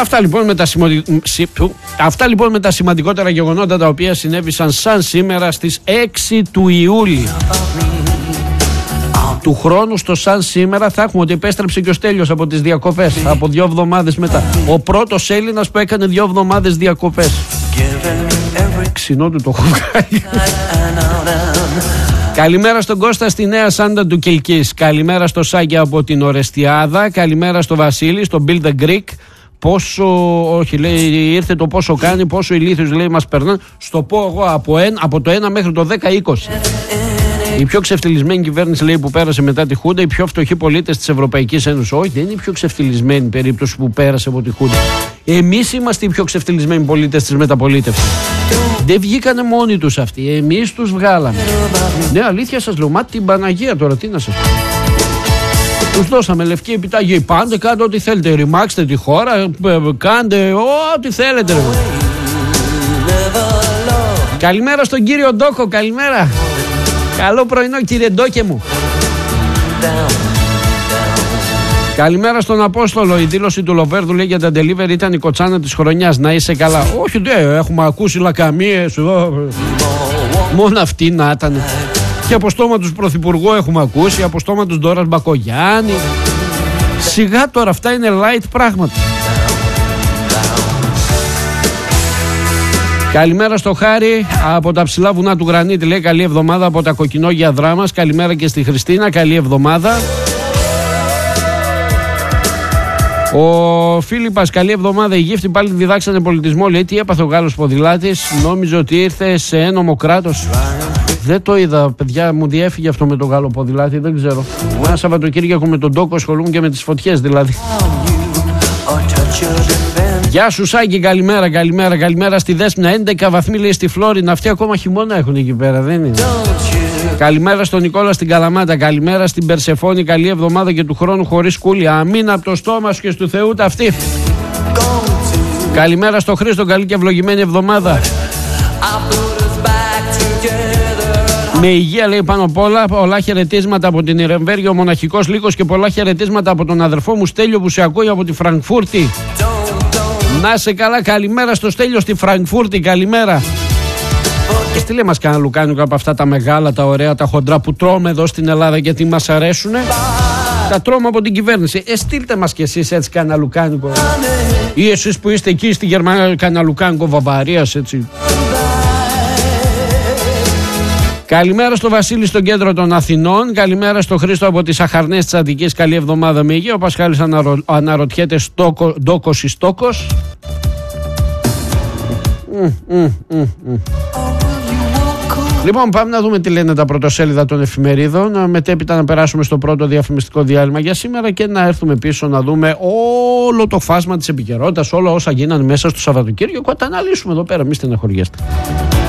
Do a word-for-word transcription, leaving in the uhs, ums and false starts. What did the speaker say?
Αυτά λοιπόν, με τα σημαντι... Αυτά λοιπόν με τα σημαντικότερα γεγονότα τα οποία συνέβησαν σαν σήμερα στις έξι του Ιούλη. Του χρόνου στο σαν σήμερα θα έχουμε ότι επέστρεψε και ο Στέλιος από τις διακοπές, από δύο εβδομάδες μετά. Ο πρώτος Έλληνας που έκανε δύο εβδομάδες διακοπές. Ξινό του το έχω βγάλει. Καλημέρα στον Κώστα στη Νέα Σάντα του Κιλκής. Καλημέρα στο Σάκη από την Ορεστιάδα. Καλημέρα στο Βασίλη, στο Build the Greek. Πόσο, όχι λέει, ήρθε το πόσο κάνει, πόσο ηλίθιος λέει μας περνάνε. Στο πω εγώ από, ένα, από το ένα μέχρι το δέκα είκοσι. Η πιο ξεφτυλισμένη κυβέρνηση λέει που πέρασε μετά τη Χούντα, οι πιο φτωχοί πολίτες της Ευρωπαϊκής Ένωσης. Όχι, δεν είναι η πιο ξεφτυλισμένη περίπτωση που πέρασε από τη Χούντα. Εμείς είμαστε οι πιο ξεφτυλισμένοι πολίτες της μεταπολίτευσης. Δεν βγήκανε μόνοι τους αυτοί, εμείς τους βγάλαμε. Ναι, αλήθεια σας λέω, μα την Παναγία τώρα, τι να σας πω. Τους δώσαμε λευκή επιταγή. Πάντε, κάντε ό,τι θέλετε. Ρημάξτε τη χώρα, κάντε ό,τι θέλετε. Ρε. Καλημέρα στον κύριο Ντόκο, καλημέρα. Καλό πρωινό κύριε Ντόκε μου. Καλημέρα στον Απόστολο. Η δήλωση του Λοβέρδου λέει για τα delivery ήταν η κοτσάνα της χρονιάς. Να είσαι καλά. Όχι, ναι, έχουμε ακούσει λακαμίες. Μόνο αυτή να ήταν. Και από στόμα του Πρωθυπουργού έχουμε ακούσει, από στόμα του Ντόρας Μπακογιάννη. Σιγά τώρα, αυτά είναι light πράγματα. Καλημέρα στο Χάρη από τα ψηλά βουνά του Γρανίτη. Λέει καλή εβδομάδα από τα κοκκινόγια δράμας. Καλημέρα και στη Χριστίνα, καλή εβδομάδα. Ο Φίλιππας, καλή εβδομάδα. Οι γύφτοι πάλι διδάξανε πολιτισμό. Λέει τι έπαθε ο Γάλλος ποδηλάτης. Νόμιζε ότι ήρθε σε ένομο κράτος. Δεν το είδα, παιδιά, μου διέφυγε αυτό με τον Γάλλο ποδηλάτη, δεν ξέρω. Ένα Σαββατοκύριακο με τον Τόκο ασχολούμαι και με τις φωτιές δηλαδή. Γεια σου Σάκη, καλημέρα, καλημέρα, καλημέρα στη Δέσποινα. έντεκα βαθμοί λέει στη Φλόρινα. Αυτοί ακόμα χειμώνα έχουν εκεί πέρα, δεν είναι? Καλημέρα στον Νικόλα στην Καλαμάτα. Καλημέρα στην Περσεφόνη. Καλή εβδομάδα και του χρόνου χωρίς κούλια. Αμήν από το στόμα σου και του Θεού τα αυτή. Καλημέρα στο Χρήστο. Καλή και ευλογημένη εβδομάδα. Με υγεία λέει πάνω απ' όλα. Πολλά χαιρετίσματα από την Ιρεμβέργη, ο μοναχικός Λύκος, και πολλά χαιρετίσματα από τον αδερφό μου Στέλιο που σε ακούει από τη Φραγκφούρτη. Να σε καλά, καλημέρα στο Στέλιο στη Φραγκφούρτη, καλημέρα. Και στείλε μας κανένα λουκάνικο από αυτά τα μεγάλα, τα ωραία, τα χοντρά που τρώμε εδώ στην Ελλάδα γιατί μας αρέσουνε. Τα τρώμε από την κυβέρνηση. Ε, στείλτε μας κι εσείς έτσι κανένα λουκάνικο. Ή εσείς που είστε εκεί στη Γερμανία, κανένα λουκάνικο Βαβαρίας, έτσι. Καλημέρα στο Βασίλη στον κέντρο των Αθηνών. Καλημέρα στο Χρήστο από τις Αχαρνές της Αττικής. Καλή εβδομάδα με υγεία. Ο Πασχάλης αναρω... αναρωτιέται στόκο... ντόκος ή στόκος. Mm, mm, mm, mm. Λοιπόν, πάμε να δούμε τι λένε τα πρωτοσέλιδα των εφημερίδων. Μετέπειτα να περάσουμε στο πρώτο διαφημιστικό διάλειμμα για σήμερα και να έρθουμε πίσω να δούμε όλο το φάσμα της επικαιρότητας, όλα όσα γίνανε μέσα στο Σαββατοκύριακο. Θα τα αναλύσουμε εδώ πέρα, μη στεναχωριέστε.